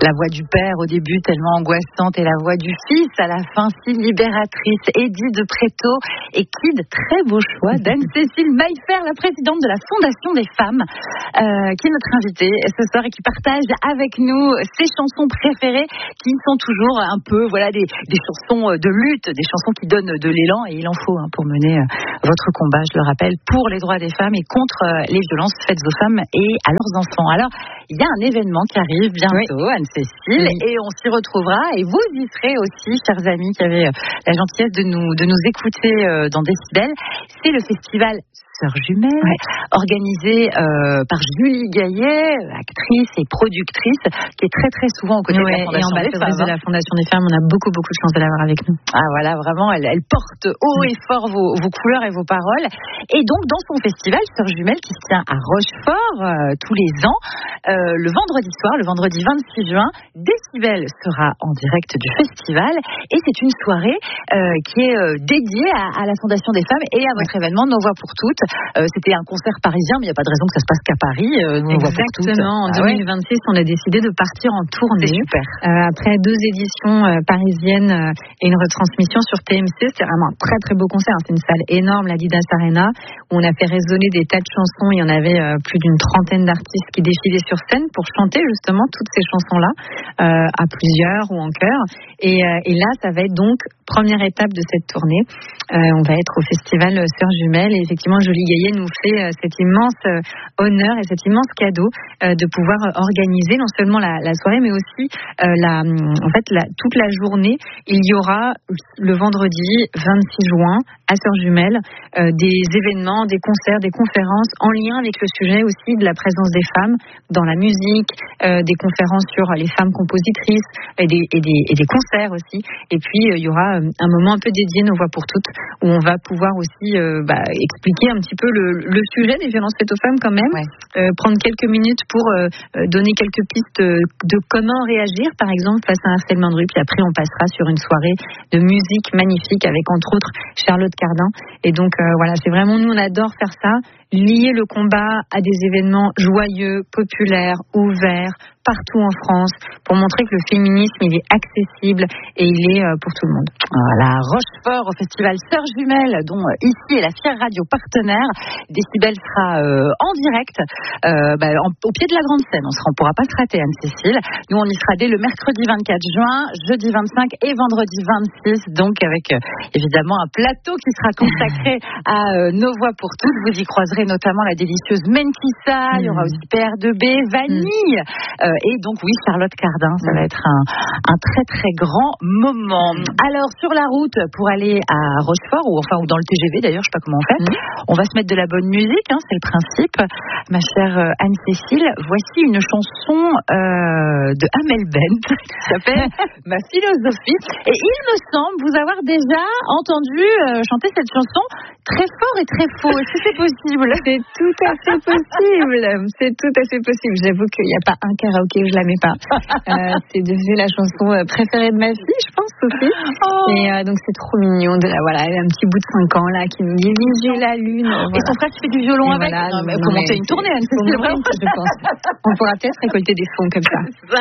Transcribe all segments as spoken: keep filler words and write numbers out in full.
La voix du père au début tellement angoissante et la voix du fils à la fin si libératrice. Eddie de Pretto et Kid, très beau choix d'Anne-Cécile Maillefer, la présidente de la Fondation des femmes, euh, qui est notre invitée ce soir et qui partage avec nous ses chansons préférées qui sont toujours un peu voilà des, des chansons de lutte, des chansons qui donnent de l'élan, et il en faut hein, pour mener euh, votre combat, je le rappelle, pour les droits des femmes et contre euh, les violences faites aux femmes et à leurs enfants. Alors, il y a un événement qui arrive bientôt, oui. Anne-Cécile, oui. Et on s'y retrouvera, et vous y serez aussi, chers amis qui avez la gentillesse de nous, de nous écouter euh, dans Décibel. C'est le festival Sœurs Jumelles, ouais. organisé euh, par Julie Gaillet, actrice et productrice, qui est très très souvent aux côtés ouais, de la Fondation des femmes. de la Fondation des femmes, on a beaucoup beaucoup de chance de l'avoir avec nous. Ah voilà, vraiment, elle, elle porte haut et fort vos, vos couleurs et vos paroles. Et donc dans son festival Sœurs Jumelles, qui se tient à Rochefort euh, tous les ans, euh, le vendredi soir, le vendredi vingt-six juin, Décibel sera en direct du festival, et c'est une soirée euh, qui est euh, dédiée à, à la Fondation des femmes et à votre ouais. événement Nos Voix pour toutes. Euh, c'était un concert parisien, mais il n'y a pas de raison que ça se passe qu'à Paris. Euh, Exactement. En deux mille vingt-six, ah ouais. on a décidé de partir en tournée. C'est super. Euh, après deux éditions euh, parisiennes euh, et une retransmission sur T M C, c'est vraiment un très très beau concert. C'est une salle énorme, la Didas Arena, où on a fait résonner des tas de chansons. Il y en avait euh, plus d'une trentaine d'artistes qui défilaient sur scène pour chanter justement toutes ces chansons-là, euh, à plusieurs ou en chœur. Et, euh, et là, ça va être donc première étape de cette tournée. Euh, on va être au festival Sœurs Jumelles, et effectivement, Julie Gaillet nous fait euh, cet immense euh, honneur et cet immense cadeau euh, de pouvoir organiser non seulement la, la soirée, mais aussi euh, la, en fait, la, toute la journée. Il y aura le vendredi vingt-six juin à Sœurs Jumelles euh, des événements, des concerts, des conférences en lien avec le sujet aussi de la présence des femmes dans la musique, euh, des conférences sur les femmes compositrices et des, et des, et des concerts aussi. Et puis euh, il y aura un moment un peu dédié Nos Voix pour toutes, où on va pouvoir aussi euh, bah, expliquer un petit peu le, le sujet des violences faites aux femmes quand même, ouais. euh, prendre quelques minutes pour euh, donner quelques pistes de comment réagir par exemple face à un harcèlement de rue, puis après on passera sur une soirée de musique magnifique avec entre autres Charlotte Cardin. Et donc euh, voilà, c'est vraiment, nous on adore faire ça, lier le combat à des événements joyeux, populaires, ouverts, partout en France, pour montrer que le féminisme, il est accessible et il est pour tout le monde. Voilà, Rochefort, au festival Sœurs Jumelles, dont ici est la fière radio partenaire. Décibel sera euh, en direct, euh, bah, en, au pied de la grande scène. On ne pourra pas se rater, Anne-Cécile. Nous, on y sera dès le mercredi vingt-quatre juin, jeudi vingt-cinq et vendredi vingt-six, donc avec euh, évidemment un plateau qui sera consacré à euh, Nos Voix pour toutes. Vous y croiserez notamment la délicieuse Menkissa, mmh. il y aura aussi P R deux B, Vanille, mmh. euh, et donc oui, Charlotte Cardin. Ça va être un, un très très grand moment. Alors sur la route pour aller à Rochefort, ou enfin ou dans le T G V d'ailleurs, je sais pas comment on fait, mmh. on va se mettre de la bonne musique, hein, c'est le principe. Ma chère Anne-Cécile, voici une chanson euh, de Amel Bent qui s'appelle Ma philosophie, et il me semble vous avoir déjà entendu euh, chanter cette chanson très fort et très faux. Est-ce que c'est possible? C'est tout à fait possible. C'est tout à fait possible. J'avoue qu'il n'y a pas un karaoké où je la mets pas. Euh, c'est devenu la chanson préférée de ma fille, je pense, Sophie. Oh. Et euh, donc c'est trop mignon. De la, voilà, un petit bout de cinq ans là qui nous dit viser la lune. Voilà. Et son frère qui fait du violon et avec. Voilà, non, mais non, faut mais monter une tournée, Anne-Cécile, vraiment. Je pense. On pourra peut-être récolter des fonds comme ça. ça.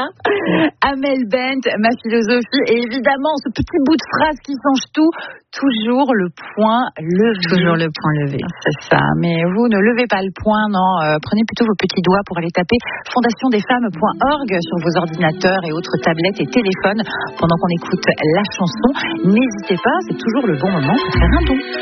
Amel Bent, Ma philosophie, et évidemment ce petit bout de phrase qui change tout. Toujours le point levé. Toujours le point levé. C'est ça. Mais vous ne levez pas le point, non. Euh, prenez plutôt vos petits doigts pour aller taper fondation des femmes point org sur vos ordinateurs et autres tablettes et téléphones pendant qu'on écoute la chanson. N'hésitez pas, c'est toujours le bon moment pour faire un don.